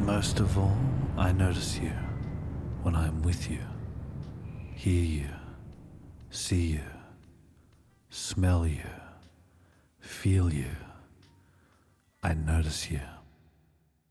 Most of all, I notice you when I am with you, hear you, see you, smell you, feel you. I notice you.